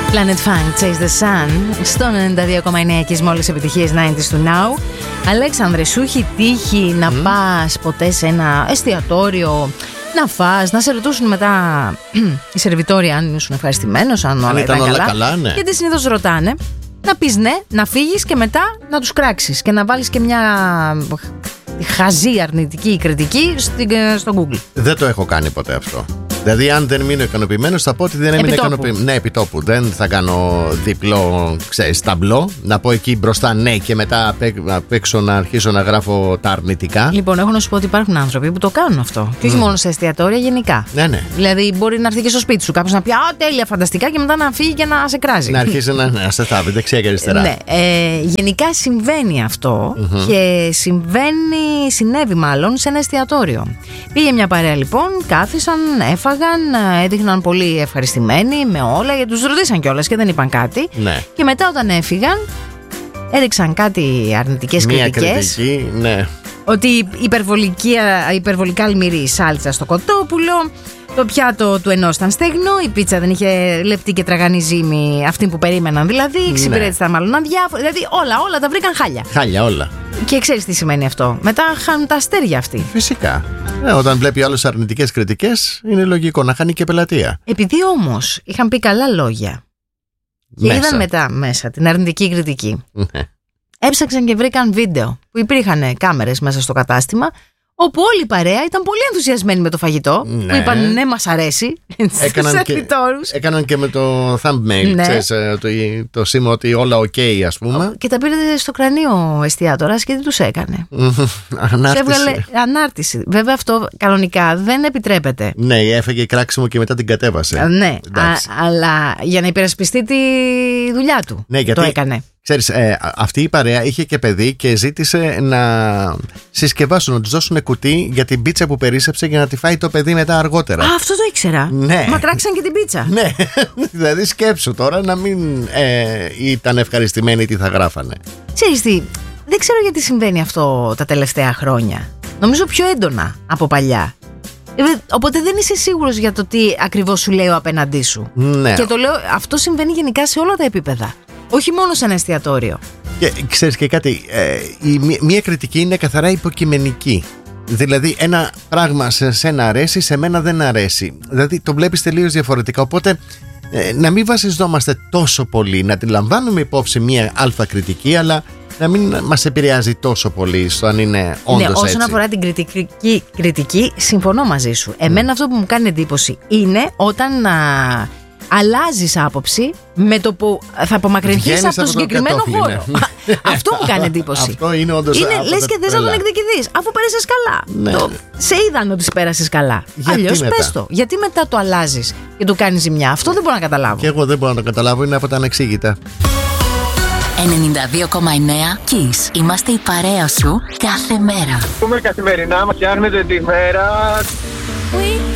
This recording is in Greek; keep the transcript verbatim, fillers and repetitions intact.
Planet Funk, Chase the Sun, στον ενενήντα δύο κόμμα εννέα και μόλις επιτυχίες ενενήντα του Now. Αλέξανδρε, σου έχει τύχει να mm. πας ποτέ σε ένα εστιατόριο, να φας, να σε ρωτούσουν μετά οι σερβιτόροι αν ήσουν ευχαριστημένος, αν όλα ήταν, ήταν όλα καλά, καλά ναι. Γιατί συνήθως ρωτάνε, να πεις ναι, να φύγεις και μετά να τους κράξεις και να βάλεις και μια χαζή αρνητική κριτική στο Google. Δεν το έχω κάνει ποτέ αυτό. Δηλαδή, αν δεν μείνω ικανοποιημένος, θα πω ότι δεν έμεινε ικανοποιημένος. Ναι, επιτόπου. Δεν θα κάνω διπλό, ξέρεις, ταμπλό. Να πω εκεί μπροστά ναι και μετά απ' έξω να αρχίσω να γράφω τα αρνητικά. Λοιπόν, έχω να σου πω ότι υπάρχουν άνθρωποι που το κάνουν αυτό. Και όχι mm. μόνο σε εστιατόρια, γενικά. Ναι, ναι. Δηλαδή, μπορεί να έρθει και στο σπίτι σου κάποιος να πει α, τέλεια, φανταστικά και μετά να φύγει και να σε κράζει. Να αρχίσει να, να σε θάβει δεξιά και αριστερά. Ναι. Ε, γενικά συμβαίνει αυτό mm-hmm. και συμβαίνει, συνέβη μάλλον σε ένα εστιατόριο. Πήγε μια παρέα λοιπόν, κάθισαν, έφαγαν. Έδειχναν πολύ ευχαριστημένοι με όλα, γιατί τους ρωτήσαν κιόλας και δεν είπαν κάτι. Ναι. Και μετά όταν έφυγαν έδειξαν κάτι αρνητικές Μία κριτικές κριτική, ναι. Ότι υπερβολικά αλμυρή σάλτσα στο κοτόπουλο, το πιάτο του ενός ήταν στεγνό, η πίτσα δεν είχε λεπτή και τραγανή ζύμη, αυτή που περίμεναν δηλαδή, η εξυπηρέτηση ήταν μάλλον αδιάφορη. Δηλαδή όλα, όλα τα βρήκαν χάλια. Χάλια όλα. Και ξέρεις τι σημαίνει αυτό? Μετά χάνουν τα αστέρια αυτοί. Φυσικά. Ε, όταν βλέπει άλλους αρνητικές κριτικές, είναι λογικό να χάνει και πελατεία. Επειδή όμως είχαν πει καλά λόγια και μέσα. Είδαν μετά μέσα την αρνητική κριτική, έψαξαν και βρήκαν βίντεο που υπήρχαν κάμερες μέσα στο κατάστημα, όπου όλη η παρέα ήταν πολύ ενθουσιασμένη με το φαγητό. Ναι. Που είπαν ναι, μας αρέσει. Έκαναν και, έκαναν και με το thumbnail, ναι. Ξέρεις, το, το σήμα ότι όλα ok, ας πούμε. Και τα πήρε στο κρανίο ο εστιατόρας και τι τους έκανε? Ανάρτηση. Έβγαλε ανάρτηση. Βέβαια αυτό κανονικά δεν επιτρέπεται. Ναι, έφεγε κράξιμο και μετά την κατέβασε. Ναι, α, αλλά για να υπερασπιστεί τη δουλειά του, ναι, γιατί... το έκανε. Ξέρεις, ε, αυτή η παρέα είχε και παιδί και ζήτησε να συσκευάσουν, να τους δώσουν κουτί για την πίτσα που περίσσεψε για να τη φάει το παιδί μετά αργότερα. Α, αυτό το ήξερα. Ναι. Μα κράξαν και την πίτσα. Ναι, δηλαδή σκέψου τώρα να μην ε, ήταν ευχαριστημένοι τι θα γράφανε. Ξέρεις τι, δεν ξέρω γιατί συμβαίνει αυτό τα τελευταία χρόνια. Νομίζω πιο έντονα από παλιά. Οπότε δεν είσαι σίγουρος για το τι ακριβώς σου λέει ο απέναντί σου. Ναι. Και το λέω, αυτό συμβαίνει γενικά σε όλα τα επίπεδα. Όχι μόνο σε ένα εστιατόριο. Και ξέρεις και κάτι, ε, η, μία κριτική είναι καθαρά υποκειμενική. Δηλαδή ένα πράγμα σε σένα αρέσει, σε μένα δεν αρέσει. Δηλαδή το βλέπεις τελείως διαφορετικά. Οπότε ε, να μην βασιζόμαστε τόσο πολύ, να την λαμβάνουμε υπόψη μία αλφα κριτική, αλλά να μην μας επηρεάζει τόσο πολύ στο αν είναι όντως ναι, όσον έτσι. αφορά την κριτική, κριτική, συμφωνώ μαζί σου. Εμένα mm. αυτό που μου κάνει εντύπωση είναι όταν α, αλλάζεις άποψη με το που θα απομακρυνθείς από το συγκεκριμένο χώρο. Αυτό μου κάνει εντύπωση. Αυτό είναι όντως. Είναι λες και θες να τον εκδικηθείς, αφού πέρασες καλά. Ναι. Το, σε είδαν ότι πέρασες καλά. Αλλιώς πες το. Γιατί μετά το αλλάζεις και το κάνεις ζημιά? Αυτό δεν μπορώ να καταλάβω. Και εγώ δεν μπορώ να το καταλάβω, είναι από τα ανεξήγητα. ενενήντα δύο κόμμα εννέα Kiss. Είμαστε η παρέα σου κάθε μέρα. Πούμε καθημερινά, μας φτιάχνετε τη μέρα.